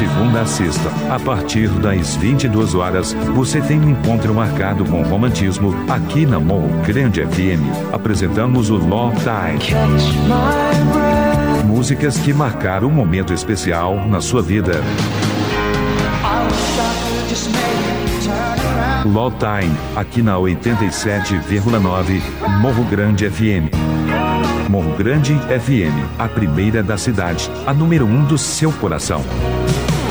segunda a sexta, a partir das 22 horas, você tem um encontro marcado com romantismo aqui na Morro Grande FM. Apresentamos o Love Time. Músicas que marcaram um momento especial na sua vida. Love Time, aqui na 87,9, Morro Grande FM. Morro Grande FM, a primeira da cidade, a número 1 do seu coração.